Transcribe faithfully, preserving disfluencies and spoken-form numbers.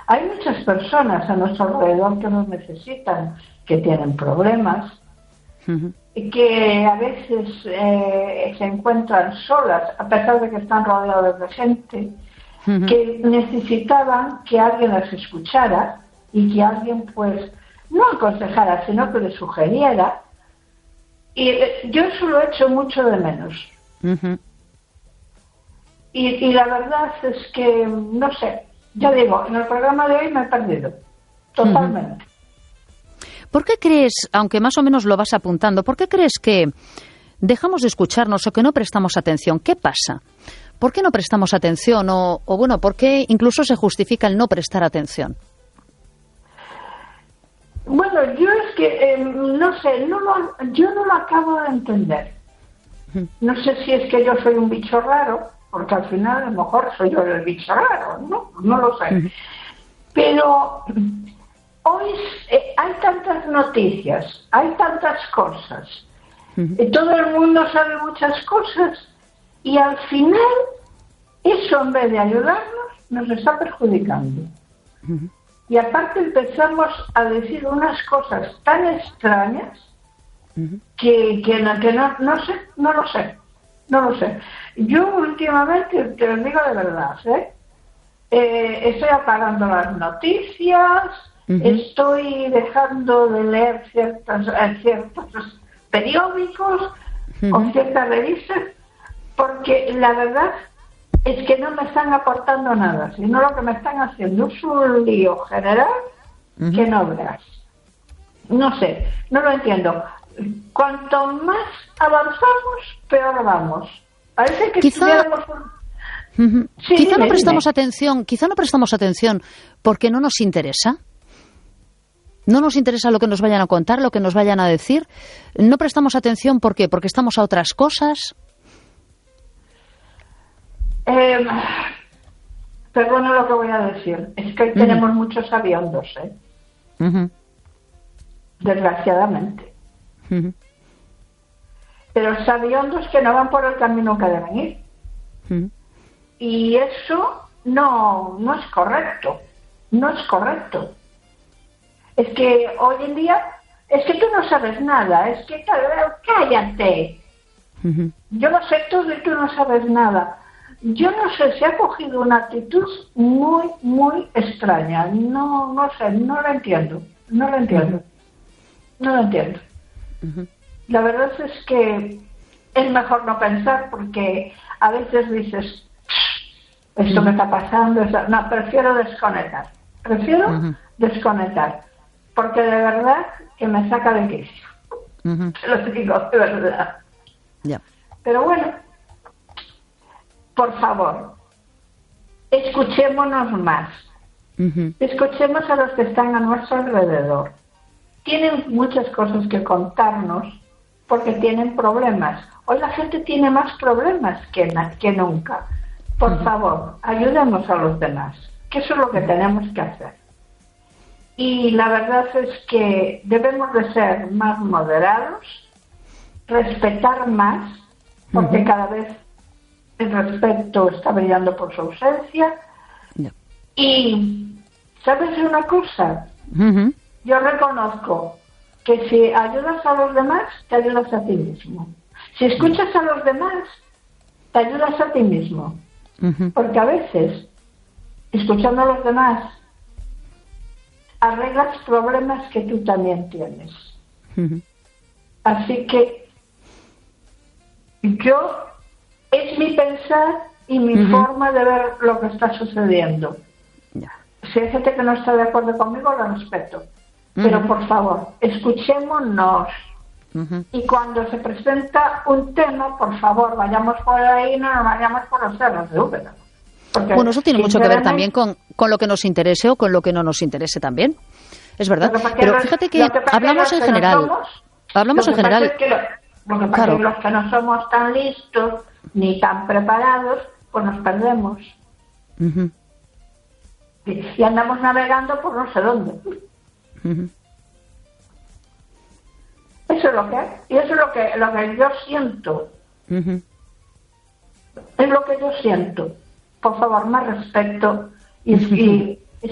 Hay muchas personas a nuestro alrededor que nos necesitan, que tienen problemas, uh-huh. y que a veces eh, se encuentran solas, a pesar de que están rodeados de gente, uh-huh. que necesitaban que alguien las escuchara y que alguien, pues, no aconsejara, sino que les sugiriera. Y eh, yo eso lo echo mucho de menos. Uh-huh. Y, y la verdad es que, no sé, ya digo, en el programa de hoy me he perdido, totalmente. Uh-huh. ¿Por qué crees, aunque más o menos lo vas apuntando, por qué crees que dejamos de escucharnos o que no prestamos atención? ¿Qué pasa? ¿Por qué no prestamos atención? O, o bueno, ¿por qué incluso se justifica el no prestar atención? Bueno, yo es que, eh, no sé, no lo, yo no lo acabo de entender. Uh-huh. No sé si es que yo soy un bicho raro, porque al final a lo mejor soy yo el bicho raro, ¿no? No lo sé. Uh-huh. Pero hoy eh, hay tantas noticias, hay tantas cosas, uh-huh. y todo el mundo sabe muchas cosas, y al final eso, en vez de ayudarnos, nos está perjudicando. Uh-huh. Y aparte empezamos a decir unas cosas tan extrañas uh-huh. que, que, no, que no, no sé, no lo sé. No lo sé. Yo últimamente, te lo digo de verdad, ¿eh? Eh, estoy apagando las noticias, uh-huh. estoy dejando de leer ciertos, eh, ciertos periódicos uh-huh. o ciertas revistas, porque la verdad es que no me están aportando nada, sino lo que me están haciendo es un lío general uh-huh. que no veas. No sé, no lo entiendo. Cuanto más avanzamos, peor vamos. Parece que quizá, un... uh-huh. sí, quizá dime, no prestamos dime. atención, quizá no prestamos atención porque no nos interesa. No nos interesa lo que nos vayan a contar, lo que nos vayan a decir. No prestamos atención, ¿por qué? Porque estamos a otras cosas. Eh, perdona lo que voy a decir. Es que hoy uh-huh. tenemos muchos sabiondos, ¿eh? Uh-huh. Desgraciadamente. Uh-huh. Pero sabiondos que no van por el camino que deben ir. Uh-huh. Y eso no, no es correcto. No es correcto. Es que hoy en día, es que tú no sabes nada. Es que cállate. Uh-huh. Yo lo sé todo y tú no sabes nada. Yo no sé, se ha cogido una actitud muy, muy extraña. No, no sé, no lo entiendo. No lo entiendo. Uh-huh. No lo entiendo. Uh-huh. La verdad es que es mejor no pensar, porque a veces dices, esto uh-huh. me está pasando, esto... no, prefiero desconectar, prefiero uh-huh. desconectar, porque de verdad que me saca de quicio, uh-huh. te lo digo de verdad. Yeah. Pero bueno, por favor, escuchémonos más, uh-huh. escuchemos a los que están a nuestro alrededor. Tienen muchas cosas que contarnos porque tienen problemas. Hoy la gente tiene más problemas que, na- que nunca. Por uh-huh. favor, ayudemos a los demás, que eso es lo que tenemos que hacer. Y la verdad es que debemos de ser más moderados, respetar más, porque uh-huh. cada vez el respeto está brillando por su ausencia. No. Y, ¿sabes una cosa? Uh-huh. Yo reconozco que si ayudas a los demás, te ayudas a ti mismo. Si escuchas a los demás, te ayudas a ti mismo. Uh-huh. Porque a veces, escuchando a los demás, arreglas problemas que tú también tienes. Uh-huh. Así que yo, es mi pensar y mi uh-huh. forma de ver lo que está sucediendo. Yeah. Si hay gente que no está de acuerdo conmigo, lo respeto. Pero uh-huh. por favor, escuchémonos. Uh-huh. Y cuando se presenta un tema, por favor, vayamos por ahí, no nos vayamos por los cerros de Úbeda. Porque, bueno, eso tiene mucho que ver también con, con lo que nos interese o con lo que no nos interese también. Es verdad. Pero los, fíjate que, que hablamos en general. No somos, hablamos en general. Es que lo, lo que pasa claro. es que los que no somos tan listos ni tan preparados, pues nos perdemos. Uh-huh. Y, y andamos navegando por no sé dónde. Uh-huh. Eso es lo que es, y eso es lo que, lo que yo siento. Uh-huh. Es lo que yo siento. Por favor, más respeto y, uh-huh. y